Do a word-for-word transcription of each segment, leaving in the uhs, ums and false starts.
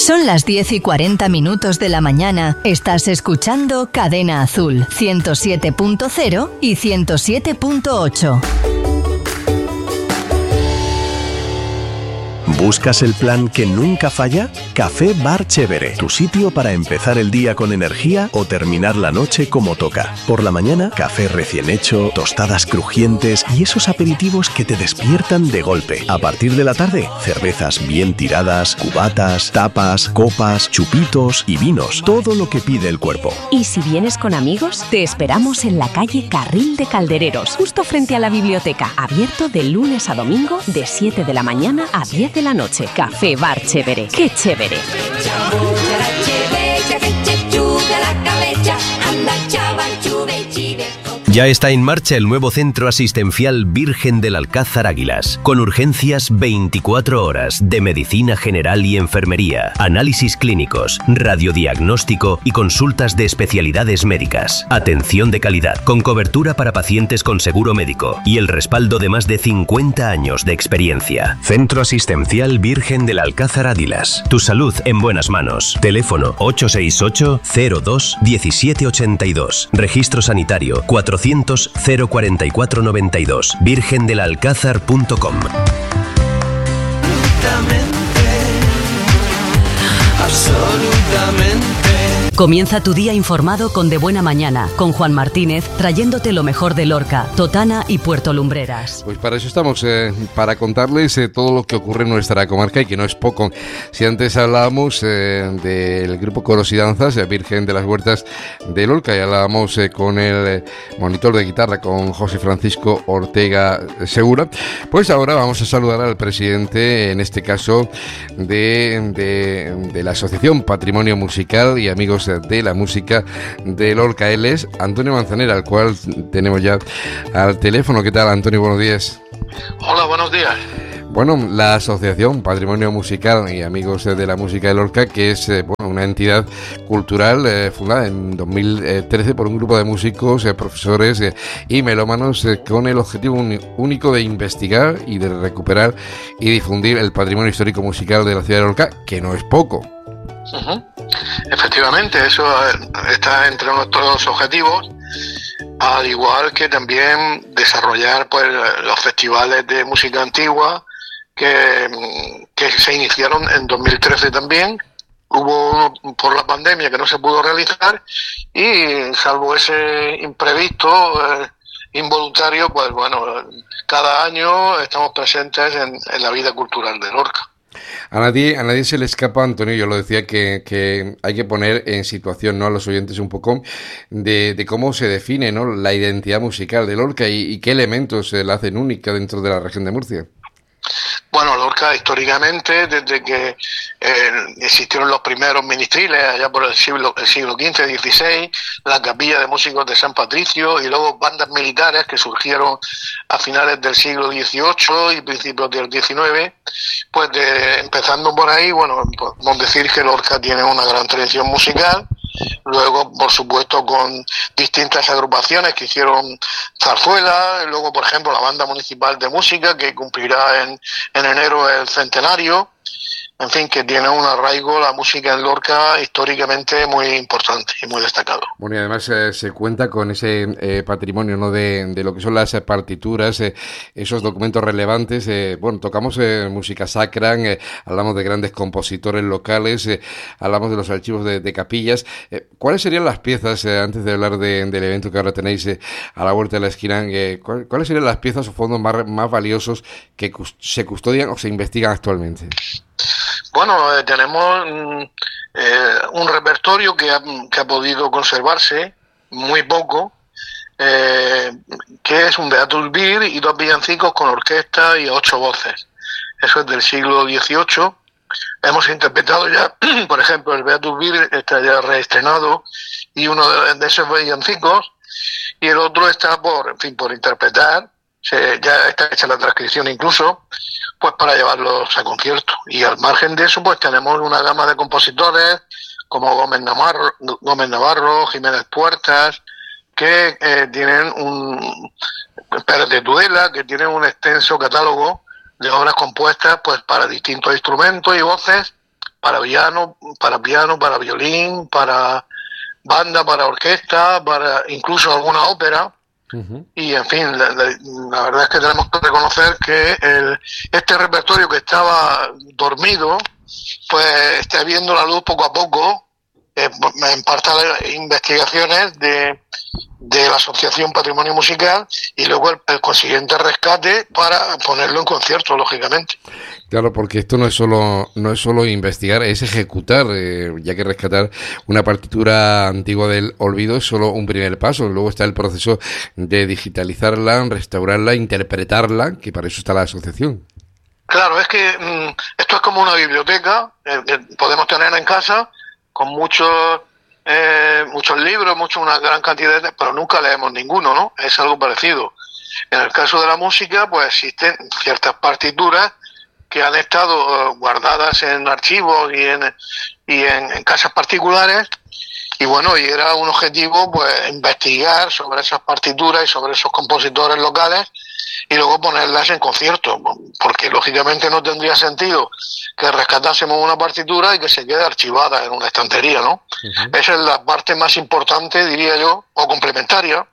Son las diez y cuarenta minutos de la mañana. Estás escuchando Cadena Azul, ciento siete punto cero y ciento siete punto ocho. ¿Buscas el plan que nunca falla? Café Bar Chévere, tu sitio para empezar el día con energía o terminar la noche como toca. Por la mañana, café recién hecho, tostadas crujientes y esos aperitivos que te despiertan de golpe. A partir de la tarde, cervezas bien tiradas, cubatas, tapas, copas, chupitos y vinos. Todo lo que pide el cuerpo. Y si vienes con amigos, te esperamos en la calle Carril de Caldereros, justo frente a la biblioteca. Abierto de lunes a domingo, de siete de la mañana a diez de la noche. Café Bar Chévere. ¡Qué chévere! Ya está en marcha el nuevo centro asistencial Virgen del Alcázar Águilas, con urgencias veinticuatro horas de medicina general y enfermería, análisis clínicos, radiodiagnóstico y consultas de especialidades médicas. Atención de calidad, con cobertura para pacientes con seguro médico y el respaldo de más de cincuenta años de experiencia. Centro asistencial Virgen del Alcázar Águilas. Tu salud en buenas manos. Teléfono ocho seis ocho, cero dos, diecisiete ochenta y dos. Registro sanitario cuatrocientos, cero cuarenta y cuatro noventa y dos. virgen del alcázar punto com. Absolutamente. Comienza tu día informado con De Buena Mañana, con Juan Martínez, trayéndote lo mejor de Lorca, Totana y Puerto Lumbreras. Pues para eso estamos, eh, para contarles eh, todo lo que ocurre en nuestra comarca y que no es poco. Si antes hablábamos eh, del grupo Coros y Danzas, eh, Virgen de las Huertas de Lorca, y hablábamos eh, con el eh, monitor de guitarra, con José Francisco Ortega Segura, pues ahora vamos a saludar al presidente, en este caso, de, de, de la Asociación Patrimonio Musical y Amigos de la Música de Lorca. Él es Antonio Manzanera, al cual tenemos ya al teléfono. ¿Qué tal, Antonio? Buenos días. Hola, buenos días. Bueno, la Asociación Patrimonio Musical y Amigos de la Música de Lorca, que es eh, bueno, una entidad cultural eh, fundada en dos mil trece por un grupo de músicos, eh, profesores eh, y melómanos eh, con el objetivo un, único de investigar y de recuperar y difundir el patrimonio histórico musical de la ciudad de Lorca, que no es poco. Uh-huh. Efectivamente, eso está entre nuestros objetivos, al igual que también desarrollar pues los festivales de música antigua que, que se iniciaron en dos mil trece también. Hubo uno por la pandemia que no se pudo realizar y salvo ese imprevisto eh, involuntario, pues bueno, cada año estamos presentes en, en la vida cultural de Lorca. A nadie, a nadie se le escapa, Antonio, yo lo decía, que, que hay que poner en situación, ¿no?, a los oyentes un poco de, de cómo se define, ¿no?, la identidad musical de Lorca y, y qué elementos la hacen única dentro de la región de Murcia. Bueno, Lorca históricamente, desde que eh, existieron los primeros ministriles, allá por el siglo, el siglo quince, dieciséis, la capilla de músicos de San Patricio y luego bandas militares que surgieron a finales del siglo dieciocho y principios del diecinueve, pues de, empezando por ahí, bueno, podemos decir que Lorca tiene una gran tradición musical. Luego, por supuesto, con distintas agrupaciones que hicieron zarzuela, luego, por ejemplo, la Banda Municipal de Música, que cumplirá en, en enero el centenario. En fin, que tiene un arraigo la música en Lorca históricamente muy importante y muy destacado. Bueno, y además eh, se cuenta con ese eh, patrimonio, ¿no?, de, de lo que son las eh, partituras, eh, esos documentos relevantes. Eh, bueno, tocamos eh, música sacra, eh, hablamos de grandes compositores locales, eh, hablamos de los archivos de, de capillas. Eh, ¿Cuáles serían las piezas, eh, antes de hablar de, del evento que ahora tenéis eh, a la vuelta de la esquina, eh, ¿cuáles serían las piezas o fondos más, más valiosos que cust- se custodian o se investigan actualmente? Bueno, eh, tenemos mm, eh, un repertorio que ha, que ha podido conservarse muy poco, eh, que es un Beatus Vir y dos villancicos con orquesta y ocho voces. Eso es del siglo dieciocho. Hemos interpretado ya, por ejemplo, el Beatus Vir está ya reestrenado y uno de, de esos villancicos, y el otro está por, en fin, por interpretar. Se, ya está hecha la transcripción incluso, pues para llevarlos a concierto. Y al margen de eso, pues tenemos una gama de compositores como Gómez Navarro, Gómez Navarro, Jiménez Puertas, que eh, tienen un Pérez de Tudela, que tienen un extenso catálogo de obras compuestas pues para distintos instrumentos y voces para piano, para piano, para violín, para banda, para orquesta, para incluso alguna ópera. Uh-huh. Y en fin, la, la, la verdad es que tenemos que reconocer que el, este repertorio que estaba dormido, pues está viendo la luz poco a poco, eh, en parte de investigaciones de, de la Asociación Patrimonio Musical y luego el, el consiguiente rescate para ponerlo en concierto, lógicamente. Claro, porque esto no es solo no es solo investigar, es ejecutar, eh, ya que rescatar una partitura antigua del olvido es solo un primer paso. Luego está el proceso de digitalizarla, restaurarla, interpretarla, que para eso está la asociación. Claro, es que mmm, esto es como una biblioteca, eh, que podemos tener en casa con muchos eh, muchos libros, mucho, una gran cantidad de, pero nunca leemos ninguno, ¿no? Es algo parecido. En el caso de la música, pues existen ciertas partituras que han estado uh, guardadas en archivos y en y en, en casas particulares, y bueno, y era un objetivo pues investigar sobre esas partituras y sobre esos compositores locales y luego ponerlas en concierto, porque lógicamente no tendría sentido que rescatásemos una partitura y que se quede archivada en una estantería, ¿no? Uh-huh. Esa es la parte más importante, diría yo, o complementaria,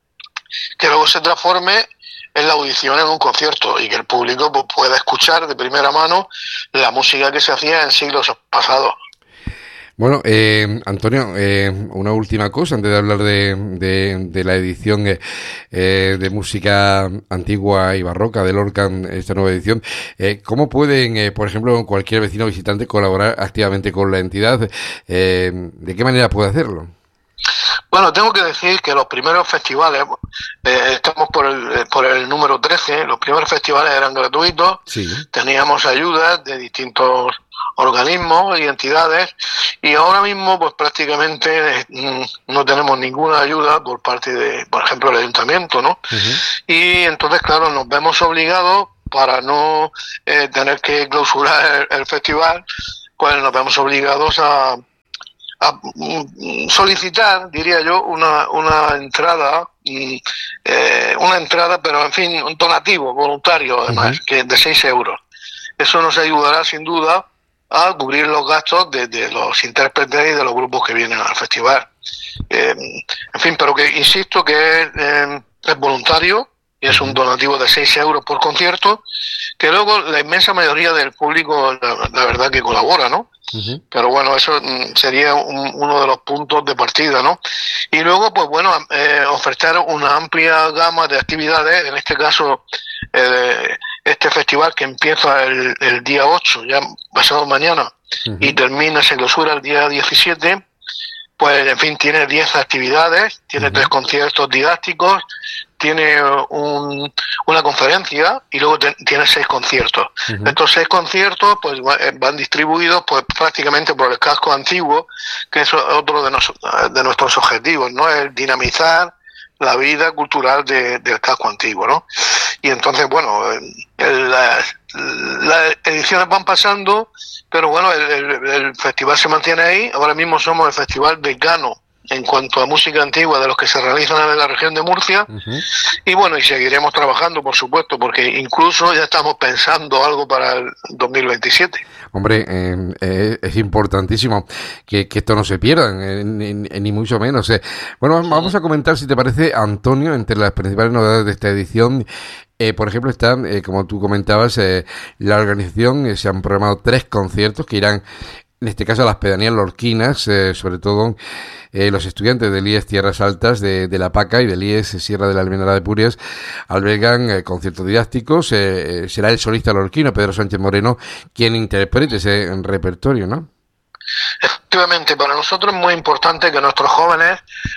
que luego se transforme en la audición en un concierto y que el público pues, pueda escuchar de primera mano la música que se hacía en siglos pasados. Bueno, eh, Antonio, eh, una última cosa antes de hablar de, de, de la edición eh, de música antigua y barroca de Lorca, esta nueva edición. Eh, ¿Cómo pueden, eh, por ejemplo, cualquier vecino visitante colaborar activamente con la entidad? Eh, ¿De qué manera puede hacerlo? Bueno, tengo que decir que los primeros festivales, eh, estamos por el, por el número trece, los primeros festivales eran gratuitos, sí. Teníamos ayudas de distintos organismos y entidades, y ahora mismo pues prácticamente mm, no tenemos ninguna ayuda por parte de, por ejemplo, el ayuntamiento, ¿no? Uh-huh. Y entonces, claro, nos vemos obligados, para no eh, tener que clausurar el, el festival, pues nos vemos obligados a a solicitar, diría yo, una una entrada, eh, una entrada, pero en fin, un donativo voluntario, además, uh-huh. que de seis euros. Eso nos ayudará sin duda a cubrir los gastos de, de los intérpretes y de los grupos que vienen al festival. Eh, en fin, pero que insisto que es, eh, es voluntario y es un donativo de seis euros por concierto, que luego la inmensa mayoría del público, la, la verdad que colabora, ¿no? Uh-huh. Pero bueno, eso sería un, uno de los puntos de partida, ¿no? Y luego, pues bueno, eh, ofertar una amplia gama de actividades, en este caso, eh, este festival que empieza el, el día ocho, ya pasado mañana, uh-huh. y termina, se clausura el día diecisiete, pues en fin, tiene diez actividades, tiene uh-huh. tres conciertos didácticos, tiene un, una conferencia y luego te, tiene seis conciertos. Uh-huh. Estos seis conciertos pues van distribuidos pues prácticamente por el casco antiguo, que es otro de, nos, de nuestros objetivos, ¿no? El dinamizar la vida cultural de, del casco antiguo, ¿no? Y entonces, bueno, el, las, las ediciones van pasando, pero bueno, el, el, el festival se mantiene ahí. Ahora mismo somos el festival decano en cuanto a música antigua de los que se realizan en la región de Murcia. Uh-huh. Y bueno, y seguiremos trabajando, por supuesto, porque incluso ya estamos pensando algo para el dos mil veintisiete. Hombre, eh, eh, es importantísimo que, que esto no se pierda, eh, ni, ni mucho menos. Eh. Bueno, vamos a comentar, si te parece, Antonio, entre las principales novedades de esta edición. Eh, por ejemplo, está, eh, como tú comentabas, eh, la organización, eh, se han programado tres conciertos que irán, en este caso, a las pedanías lorquinas, eh, sobre todo eh, los estudiantes del I E S Tierras Altas de, de La Paca y del I E S Sierra de la Almenara de Purias albergan eh, conciertos didácticos. Eh, eh, será el solista lorquino, Pedro Sánchez Moreno, quien interprete ese repertorio, ¿no? Efectivamente, para nosotros es muy importante que nuestros jóvenes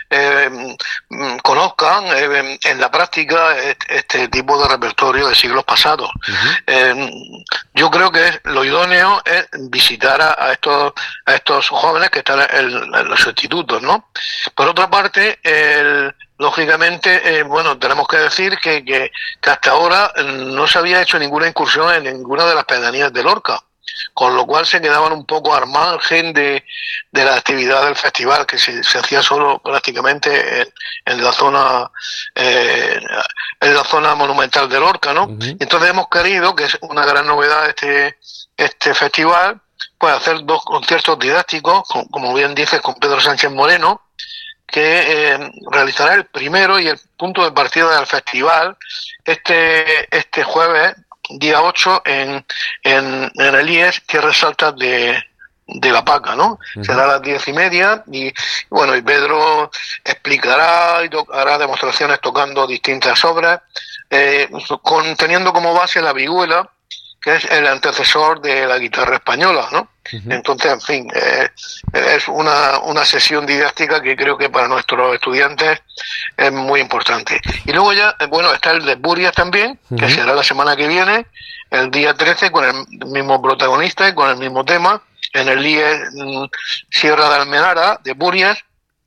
eh, conozcan eh, en la práctica este, este tipo de repertorio de siglos pasados. Uh-huh. Eh, yo creo que es, lo idóneo es visitar a, a estos a estos jóvenes que están en, en los institutos, ¿no? Por otra parte, el lógicamente, eh, bueno, tenemos que decir que, que, que hasta ahora no se había hecho ninguna incursión en ninguna de las pedanías de Lorca, con lo cual se quedaban un poco al margen de, de la actividad del festival, que se, se hacía solo prácticamente en, en la zona eh, en la zona monumental de Lorca, ¿no? Uh-huh. Entonces hemos querido, que es una gran novedad este este festival, pues hacer dos conciertos didácticos, con, como bien dices, con Pedro Sánchez Moreno, que eh, realizará el primero y el punto de partida del festival este este jueves, día ocho, en, en, en el I E S, Tierras Altas de, de La Paca, ¿no? Uh-huh. Será a las diez y media y, bueno, y Pedro explicará y to- hará demostraciones tocando distintas obras, eh, con, teniendo como base la vihuela, que es el antecesor de la guitarra española, ¿no? Uh-huh. Entonces, en fin, eh, es una, una sesión didáctica que creo que para nuestros estudiantes es muy importante. Y luego ya, eh, bueno, está el de Burias también, uh-huh, que será la semana que viene, el día trece, con el mismo protagonista y con el mismo tema, en el I E S Sierra de Almenara, de Burias.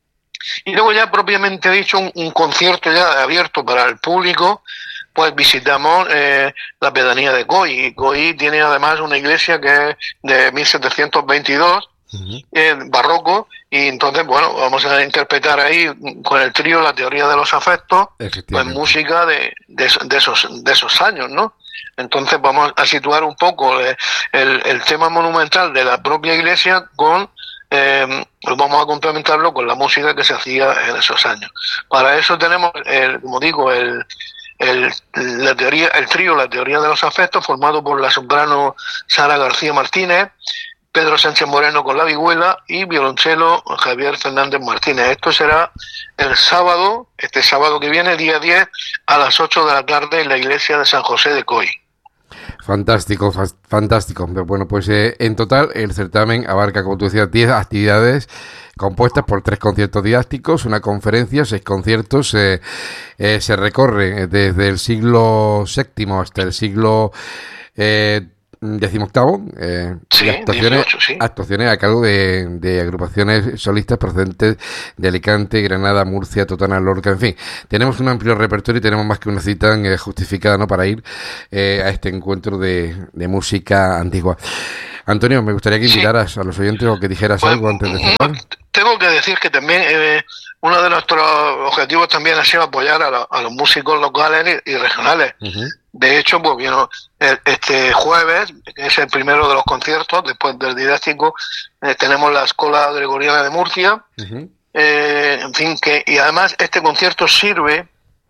Y luego ya, propiamente dicho, un, un concierto ya abierto para el público. Pues visitamos eh, la pedanía de Coy. Coy tiene además una iglesia que es de mil setecientos veintidós, uh-huh, eh, barroco, y entonces, bueno, vamos a interpretar ahí con el trío La teoría de los afectos, pues música de, de, de, esos, de esos años, ¿no? Entonces vamos a situar un poco el, el, el tema monumental de la propia iglesia con... Eh, vamos a complementarlo con la música que se hacía en esos años. Para eso tenemos, el, como digo, el... El, la teoría, el trío La teoría de los afectos, formado por la soprano Sara García Martínez, Pedro Sánchez Moreno con la vihuela y violonchelo Javier Fernández Martínez. Esto será el sábado, este sábado que viene, día diez, a las ocho de la tarde, en la iglesia de San José de Coy. Fantástico, fa- fantástico. Bueno, pues eh, en total el certamen abarca, como tú decías, diez actividades compuestas por tres conciertos didácticos, una conferencia, seis conciertos. Eh, eh, se recorre desde el siglo séptimo hasta el siglo eh, decimoctavo, eh, sí, y actuaciones, dieciocho, sí. actuaciones a cargo de, de agrupaciones solistas procedentes de Alicante, Granada, Murcia, Totana, Lorca, en fin. Tenemos un amplio repertorio y tenemos más que una cita eh, justificada, ¿no?, para ir eh, a este encuentro de, de música antigua. Antonio, me gustaría que invitaras sí. a los oyentes o que dijeras pues, algo antes de cerrar. Tengo que decir que también eh, uno de nuestros objetivos también ha sido apoyar a, la, a los músicos locales y, y regionales. Uh-huh. De hecho, pues bueno, este jueves, que es el primero de los conciertos, después del didáctico, eh, tenemos la Escola Gregoriana de Murcia. Uh-huh. Eh, en fin, que y además este concierto sirve...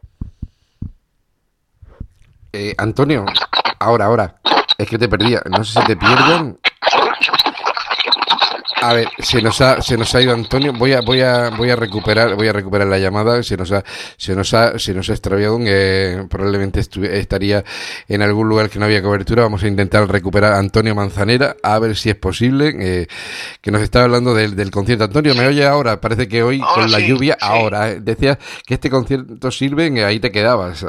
Eh, Antonio, ahora, ahora, es que te perdía, no sé si te pierden... A ver, se nos ha se nos ha ido Antonio. Voy a voy a voy a recuperar voy a recuperar la llamada. Se nos ha se nos ha se nos ha extraviado. Eh, probablemente estu- estaría en algún lugar que no había cobertura. Vamos a intentar recuperar a Antonio Manzanera, a ver si es posible. Eh, que nos está hablando del, del concierto. Antonio, ¿me oye ahora? Parece que hoy ahora con la sí, lluvia. Sí. Ahora eh, decías que este concierto sirve. Eh, ahí te quedabas.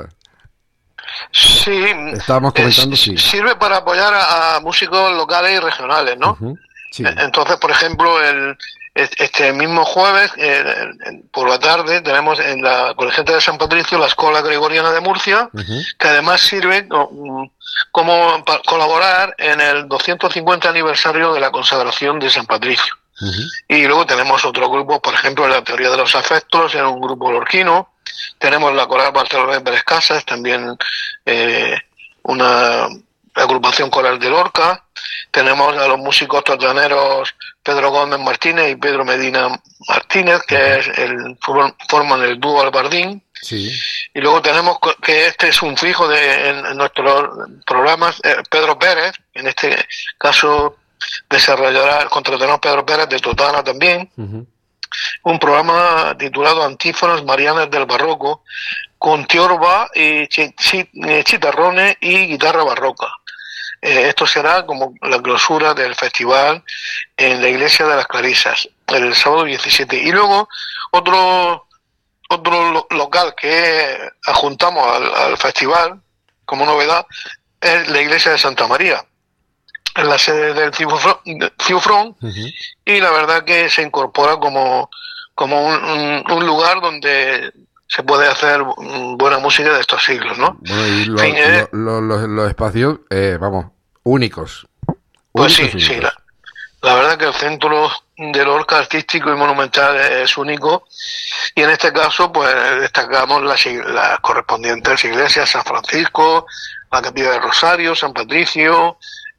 Sí. Estábamos comentando. Es, sí. Sirve para apoyar a, a músicos locales y regionales, ¿no? Uh-huh. Sí. Entonces, por ejemplo, el este mismo jueves, eh, por la tarde, tenemos en la Colegiata de San Patricio la Escola Gregoriana de Murcia, uh-huh. que además sirve como para colaborar en el doscientos cincuenta aniversario de la consagración de San Patricio. Uh-huh. Y luego tenemos otro grupo, por ejemplo, La teoría de los afectos, era un grupo lorquino. Tenemos la Coral Bartolomé Pérez Casas, también eh, una agrupación coral de Lorca. Tenemos a los músicos totaneros Pedro Gómez Martínez y Pedro Medina Martínez, que es el forman el dúo Albardín. Sí. Y luego tenemos que este es un fijo de en, en nuestros programas, eh, Pedro Pérez, en este caso desarrollará el contratenor Pedro Pérez de Totana también. Uh-huh. Un programa titulado Antífonas Marianas del Barroco, con tiorba y ch- ch- chitarrones y guitarra barroca. Eh, esto será como la clausura del festival en la iglesia de las Clarisas, el sábado diecisiete. Y luego otro otro lo- local que adjuntamos al, al festival como novedad es la iglesia de Santa María, en la sede del Ciufrón, uh-huh. y la verdad que se incorpora como, como un, un, un lugar donde se puede hacer buena música de estos siglos, ¿no? Bueno, y lo, fin, eh, lo, lo, lo, los espacios, eh, vamos, únicos. Pues únicos, sí, únicos. sí. La, la verdad que el centro de Lorca artístico y monumental es único, y en este caso, pues destacamos las, las correspondientes iglesias, San Francisco, la Capilla del Rosario, San Patricio,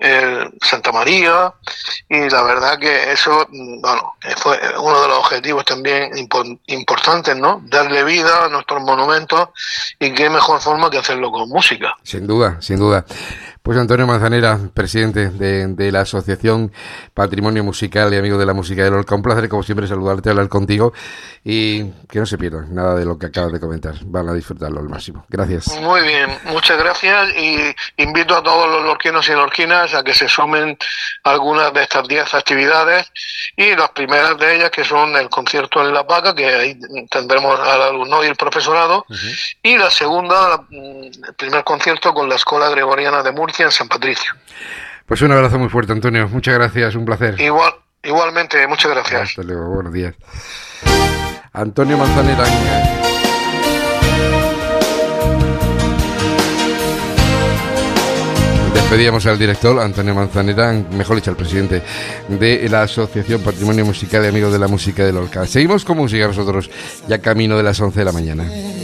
el Santa María, y la verdad que eso, bueno, fue uno de los objetivos también impo- importantes, ¿no? Darle vida a nuestros monumentos, y qué mejor forma que hacerlo con música. Sin duda, sin duda. Pues Antonio Manzanera, presidente de, de la Asociación Patrimonio Musical y Amigo de la Música de Lorca, un placer como siempre saludarte, hablar contigo y que no se pierdan nada de lo que acabas de comentar, van a disfrutarlo al máximo. Gracias. Muy bien, muchas gracias, y invito a todos los lorquinos y lorquinas a que se sumen a algunas de estas diez actividades, y las primeras de ellas que son el concierto en La Paca, que ahí tendremos al alumno y el profesorado, uh-huh. y la segunda, el primer concierto con la Escuela Gregoriana de Murcia en San Patricio. Pues un abrazo muy fuerte, Antonio. Muchas gracias, un placer. Igual, igualmente, muchas gracias. Hasta luego, buenos días. Antonio Manzanera. Despedíamos al director Antonio Manzanera, mejor dicho, al presidente de la Asociación Patrimonio Musical y Amigos de la Música de Lorca. Seguimos con música nosotros, ya camino de las once de la mañana.